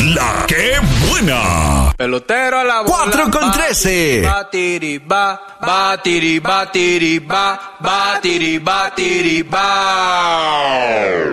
La que buena. Pelotero a la bola. 4 con 13. Batiri, batiri, batiri, batiri, batiri,